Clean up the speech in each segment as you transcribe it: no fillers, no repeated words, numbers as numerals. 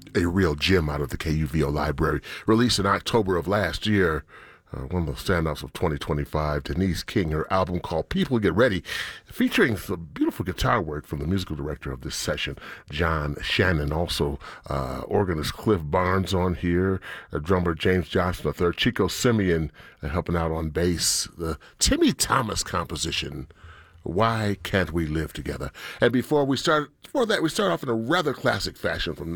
a real gem out of the KUVO library. Released in October of last year, one of the standouts of 2025, Denise King, her album called People Get Ready, featuring some beautiful guitar work from the musical director of this session, John Shannon. Also, organist Cliff Barnes on here, drummer James Johnson III, Chico Simeon helping out on bass, the Timmy Thomas composition, Why Can't We Live Together? And before that, we start off in a rather classic fashion from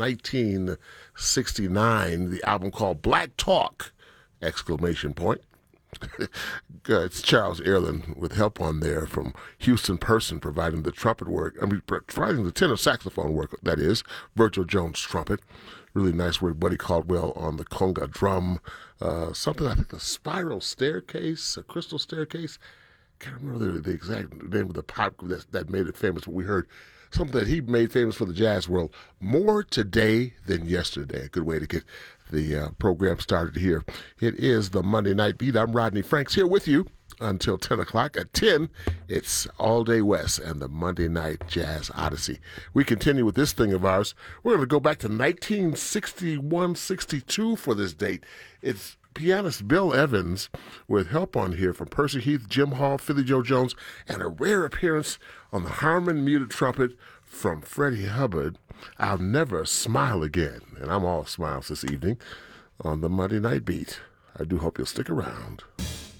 1969, the album called Black Talk! Exclamation point. It's Charles Earland with help on there from Houston Person providing the trumpet work, providing the tenor saxophone work, that is, Virgil Jones trumpet. Really nice work. Buddy Caldwell on the conga drum. Something, I think, a spiral staircase, a crystal staircase. Can't remember the exact name of the pop group that made it famous, but we heard something that he made famous for the jazz world. More Today Than Yesterday. A good way to get the program started here. It is the Monday Night Beat. I'm Rodney Franks here with you until 10 o'clock. At 10, it's All Day West and the Monday Night Jazz Odyssey. We continue with this thing of ours. We're going to go back to 1961-62 for this date. It's pianist Bill Evans with help on here from Percy Heath, Jim Hall, Philly Joe Jones, and a rare appearance on the Harmon muted trumpet from Freddie Hubbard, I'll Never Smile Again. And I'm all smiles this evening on the Monday Night Beat. I do hope you'll stick around.